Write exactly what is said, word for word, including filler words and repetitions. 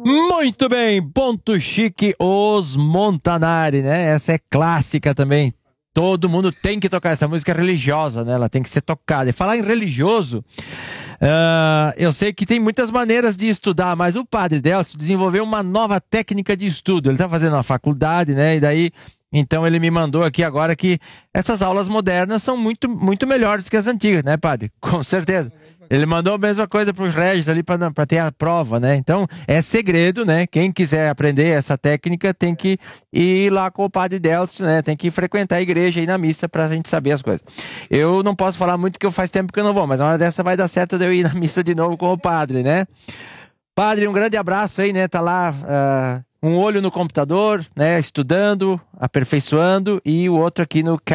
Muito bem, ponto chique, Os Montanari, né? Essa é clássica também. Todo mundo tem que tocar essa música, é religiosa, né? Ela tem que ser tocada. E falar em religioso, uh, eu sei que tem muitas maneiras de estudar, mas o Padre Delcio desenvolveu uma nova técnica de estudo. Ele está fazendo uma faculdade, né? E daí, então ele me mandou aqui agora que essas aulas modernas são muito, muito melhores que as antigas, né, Padre? Com certeza. Ele mandou a mesma coisa para os Regis ali para ter a prova, né? Então, é segredo, né? Quem quiser aprender essa técnica tem que ir lá com o Padre Delcio, né? Tem que frequentar a igreja e ir na missa para a gente saber as coisas. Eu não posso falar muito que eu faz tempo que eu não vou, mas uma hora dessa vai dar certo de eu ir na missa de novo com o Padre, né? Padre, um grande abraço aí, né? Tá lá uh, um olho no computador, né? Estudando, aperfeiçoando e o outro aqui no